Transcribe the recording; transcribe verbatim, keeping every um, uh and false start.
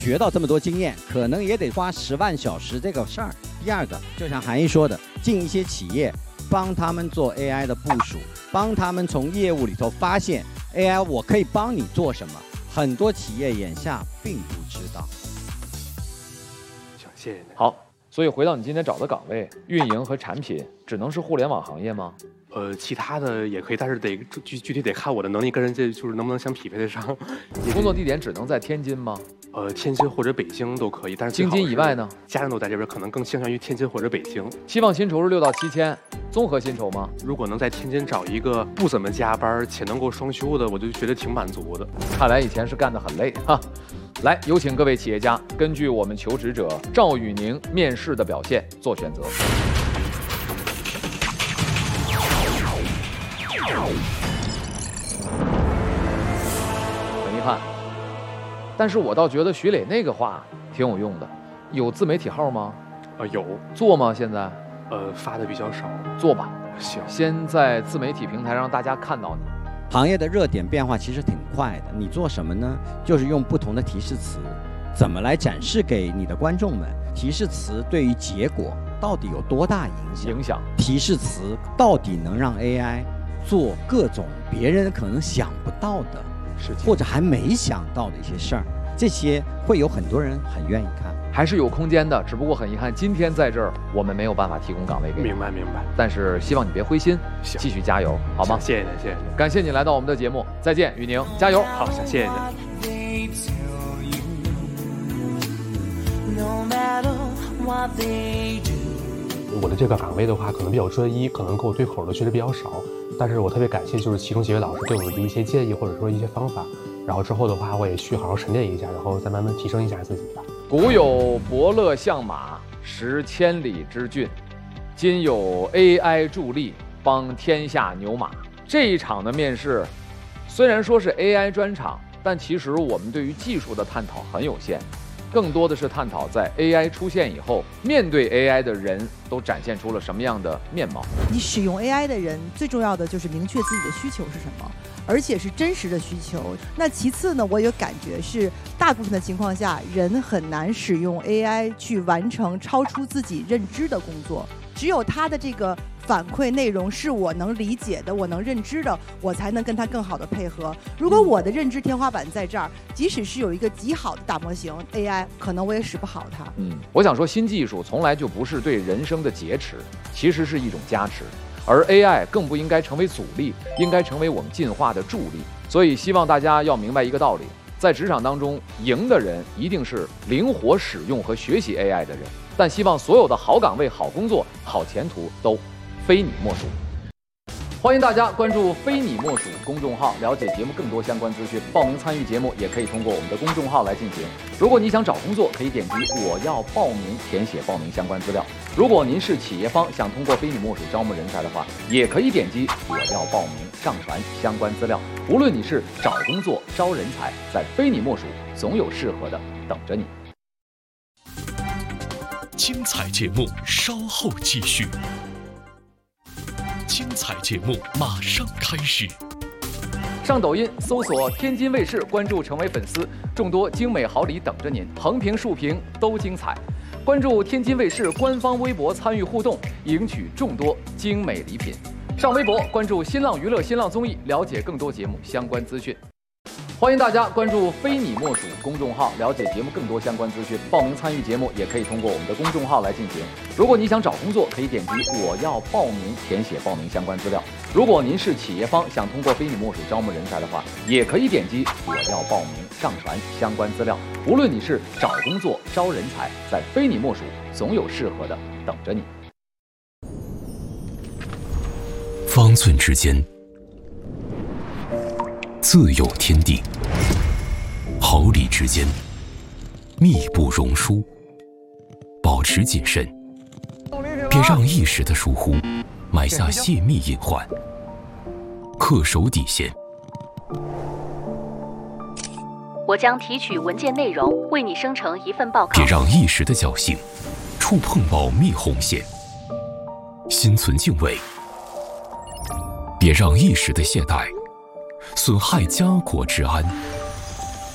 学到这么多经验，可能也得花十万小时这个事儿。第二个，就像韩一说的，进一些企业，帮他们做 A I 的部署，帮他们从业务里头发现 A I 我可以帮你做什么。很多企业眼下并不知道。 行，谢谢您。 好，所以回到你今天找的岗位，运营和产品，只能是互联网行业吗？ 呃，其他的也可以，但是得具具体得看我的能力跟人家就是能不能相匹配得上。 工作地点只能在天津吗？ 呃，天津或者北京都可以，但是京津以外呢？ 家人都在这边，可能更倾向于天津或者北京。 期望薪酬是六到七千，综合薪酬吗？ 如果能在天津找一个不怎么加班且能够双休的，我就觉得挺满足的。 看来以前是干得很累哈。来，有请各位企业家根据我们求职者赵宇宁面试的表现做选择。很遗憾，但是我倒觉得徐磊那个话挺有用的。有自媒体号吗？ 呃，有。 做吗？现在？ 呃，发的比较少。 做吧。 行。 先在自媒体平台让大家看到你。 行业的热点变化其实挺快的，你做什么呢？就是用不同的提示词，怎么来展示给你的观众们？提示词对于结果到底有多大影响？ 影响。 提示词到底能让 A I 做各种别人可能想不到的事情， 或者还没想到的一些事儿，这些会有很多人很愿意看。 还是有空间的，只不过很遗憾，今天在这儿我们没有办法提供岗位给你。 明白明白。 但是希望你别灰心，继续加油，好吗？ 谢谢您，谢谢您， 感谢你来到我们的节目，再见，宇宁，加油！ 好，谢谢您。我的这个岗位的话，可能比较专一，可能跟我对口的确实比较少，但是我特别感谢就是其中几位老师对我的一些建议或者说一些方法，然后之后的话我也去好好沉淀一下，然后再慢慢提升一下自己吧。 古有伯乐相马，识千里之骏，今有 A I 助力，帮天下牛马。这一场的面试，虽然说是 A I 专场，但其实我们对于技术的探讨很有限，更多的是探讨在 A I 出现以后，面对 A I 的人都展现出了什么样的面貌。 你使用 A I 的人，最重要的就是明确自己的需求是什么，而且是真实的需求。那其次呢，我有感觉是大部分的情况下，人很难使用 A I 去完成超出自己认知的工作，只有他的这个反馈内容是我能理解的，我能认知的，我才能跟他更好的配合。如果我的认知天花板在这儿，即使是有一个极好的大模型 A I， 可能我也使不好它。 嗯，我想说，新技术从来就不是对人生的劫持，其实是一种加持，而 A I 更不应该成为阻力，应该成为我们进化的助力。所以希望大家要明白一个道理，在职场当中，赢的人一定是灵活使用和学习 A I 的人。但希望所有的好岗位、好工作、好前途都非你莫属。欢迎大家关注非你莫属公众号，了解节目更多相关资讯。报名参与节目也可以通过我们的公众号来进行。如果你想找工作，可以点击我要报名，填写报名相关资料。如果您是企业方，想通过非你莫属招募人才的话，也可以点击我要报名，上传相关资料。无论你是找工作、招人才，在非你莫属总有适合的等着你。 精彩节目稍后继续。精彩节目马上开始。 上抖音搜索天津卫视，关注成为粉丝，众多精美好礼等着您，横屏竖屏都精彩。关注天津卫视官方微博，参与互动，赢取众多精美礼品。上微博关注新浪娱乐、新浪综艺，了解更多节目相关资讯。欢迎大家关注非你莫属公众号，了解节目更多相关资讯。报名参与节目也可以通过我们的公众号来进行。如果你想找工作，可以点击我要报名，填写报名相关资料。如果您是企业方，想通过非你莫属招募人才的话，也可以点击我要报名，上传相关资料。无论你是找工作、招人才，在非你莫属总有适合的等着你。 方寸之间自有天地，毫厘之间密不容疏。保持谨慎，别让一时的疏忽埋下泄密隐患。恪守底线。 我将提取文件内容，为你生成一份报告。 别让一时的侥幸触碰保密红线。心存敬畏，别让一时的懈怠损害家国之安。